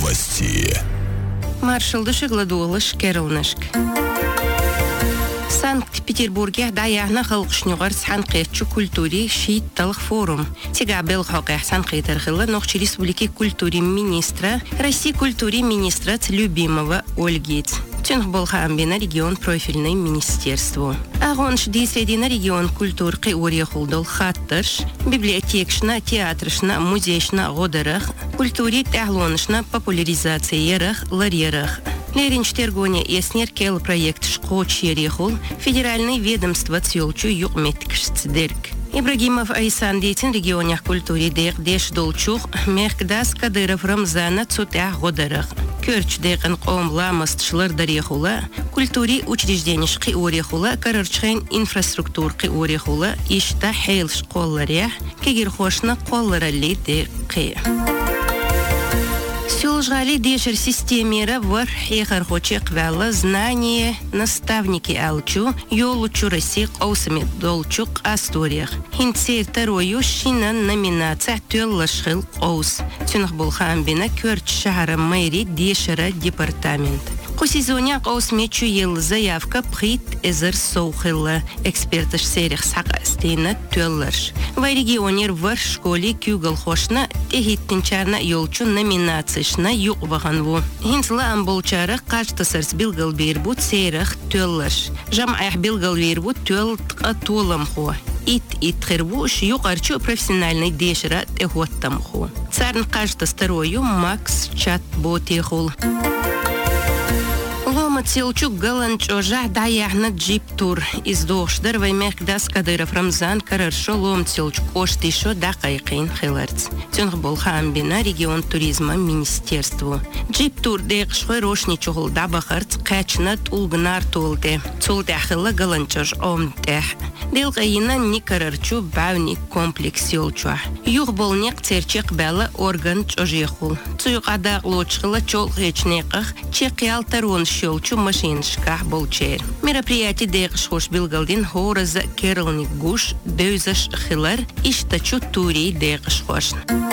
Новости. Маршалдышы гладуолыш керылнышк. Санкт-Петербурге даяхна халқышнюғар санқетчу культури шиитталық форум. Тегабел хақиқ санқетархылы Нохчи Республики культури министра, России культури министра Любимова Ольгиц. Тюнх Болхамбина регион профильный министерству. Агонш дисредина регион культур қиорияхулдол хаттырш, библиотекшна, театршна, музейшна ғодарах, культури тәғлонышна популяризациярах, ларьярах. Леринчтергоне еснер кел проект шкоч ерехул, федеральный ведомство цьолчу юqmetkшцдерк. Ибрагимов Айсан дейтин регионях культури дейq деш долчух, мехкдас Кадыров Рамзана цутях ғодарах. Көрч дейqin қомламастшылар дарехула, культури учреждениш қиорехула, карарчхен инфраструктур қиорехула, ишта хейл школларях, кегерхошна қолларали дейqи. Сюлжгали дешер системера вар хехархочек вялла знание наставники алчу, йолучу России қаусами долчук асториях. Хинцер тарою шина номинация тюллашхил қаус. Тюнх Болхамбина көрч шахара мэри дешера департамент. Кусизоня қаусмечу ел заявка прит эзер соухилла. Экспертыш серих сақастейна тюлларш. Вай регионер вар школе кюгал хошна техиттинчарна йолчу номинацияшна юqвағанву. Хинсла амболчары қаштасарс билгал бербут серих тюлларш. Жамайх билгал бербут тюл тқа толамху. Ит хервуш юqарчу профессиональный дешера техоттамху. Царн қаштастарою Макс Чатботехул. Лома целчук галанчожа даяхна джип-тур из дошдар ваймехдас Кадыров Рамзан караршо лом целчук оштишо дақайқин хиларц. Тюнх Болхамбина регион туризма министерству. Джип-тур дейқшхой рошни чухул дабахарц қачнат улгнар толде. Цулдахила галанчож омдех. Делгайина ни карарчу бавни комплекс целчуа. Юх болнеқ церчеқ бәлі орган чожехул. Цуйқадақ лочхила чол хечнеқах чеқиал тарон щелчу машиншках болчер. Мероприятие дейқшхош билгалдин хораза керылник гуш дөйзаш хилар иштачу турей дейқшхош.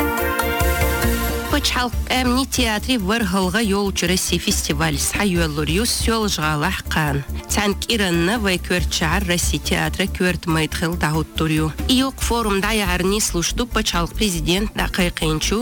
Почалк әмни театри варгалга йолчу России фестиваль сайуэллурью сёлжгалах кан. Цанк иранна вай көрчар России театра көрт майтхил дагуттурью. Иок форум даягарни слушду почалк президент да кайкинчу